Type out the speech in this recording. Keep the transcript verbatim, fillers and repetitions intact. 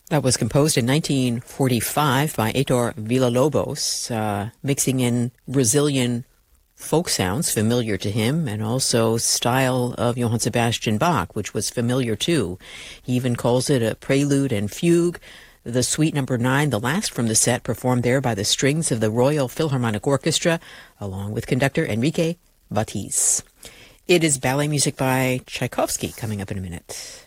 That was composed in nineteen forty-five by Heitor Villa-Lobos, uh, mixing in Brazilian folk sounds familiar to him and also style of Johann Sebastian Bach, which was familiar too. He even calls it a prelude and fugue. The suite number nine, the last from the set, performed there by the strings of the Royal Philharmonic Orchestra, along with conductor Enrique Batiz. It is ballet music by Tchaikovsky coming up in a minute.